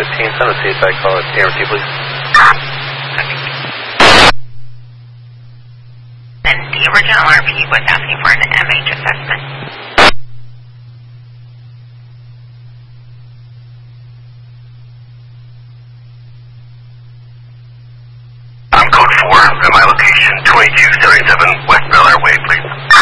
15, send a CSI call at ART, please. And the original RP was asking for an MH assessment. Code 4, at my location, 2277 West Bel Air Way, please.